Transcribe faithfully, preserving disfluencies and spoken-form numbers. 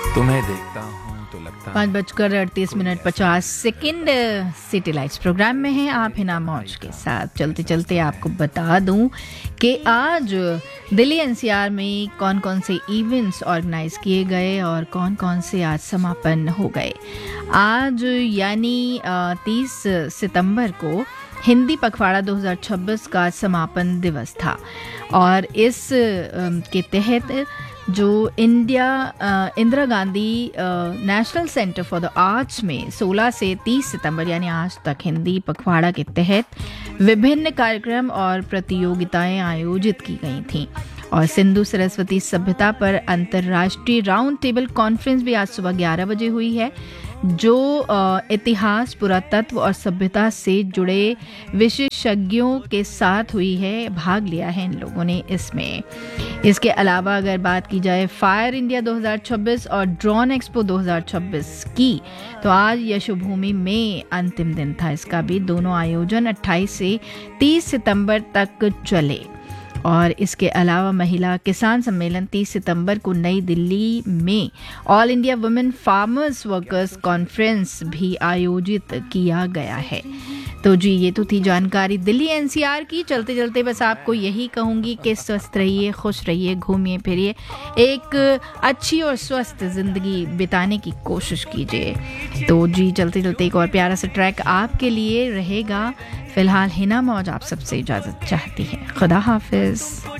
तुम्हें देखता हूँ तो लगता पाँच बजकर अड़तीस मिनट पचास सेकेंड सिटी लाइट्स प्रोग्राम में हैं आप हिना मौज के साथ। चलते चलते आपको बता दूं कि आज दिल्ली एनसीआर में कौन कौन से इवेंट्स ऑर्गेनाइज किए गए और कौन कौन से आज समापन हो गए। आज यानी तीस सितंबर को हिंदी पखवाड़ा दो हज़ार छब्बीस का समापन दिवस था और इस के तहत जो India Indira Gandhi national centre for the arts में सोलह से तीस सितंबर यानी आज तक हिंदी पखवाड़ा के तहत विभिन्न कार्यक्रम और प्रतियोगिताएं आयोजित की गई थीं और सिंधु सरस्वती सभ्यता पर अंतर्राष्ट्रीय राउंड टेबल कॉन्फ्रेंस भी आज सुबह ग्यारह बजे हुई है जो इतिहास, पुरातत्व और सभ्यता से जुड़े विशेषज्ञों के साथ हुई है। भाग लिया है इन लोगों ने इसमें। इसके अलावा अगर बात की जाए फायर इंडिया दो हज़ार छब्बीस और ड्रोन एक्सपो दो हज़ार छब्बीस की, तो आज यशोभूमि में अंतिम दिन था इसका भी। दोनों आयोजन अट्ठाईस से तीस सितंबर तक चले और इसके अलावा महिला किसान सम्मेलन तीस सितंबर को नई दिल्ली में all India women farmers workers conference भी आयोजित किया गया है। तो जी ये तो थी जानकारी दिल्ली एनसीआर की। चलते चलते बस आपको यही कहूँगी कि स्वस्थ रहिए, खुश रहिए, घूमिए फिरिए, एक अच्छी और स्वस्थ ज़िंदगी बिताने की कोशिश कीजिए। तो जी चलते चलते एक और प्यारा सा ट्रैक आपके लिए रहेगा। फिलहाल हिना मौज आप सबसे इजाज़त चाहती है। खुदा हाफिज़।